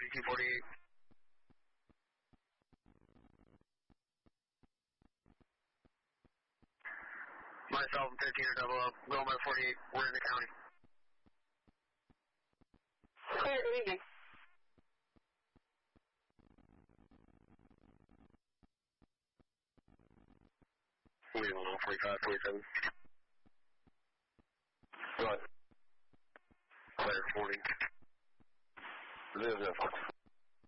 248. Myself and 15 are double up. Wilma 48, we're in the county. Clear, good evening. Wilma 45, 47. Go ahead. Clear, morning. 004.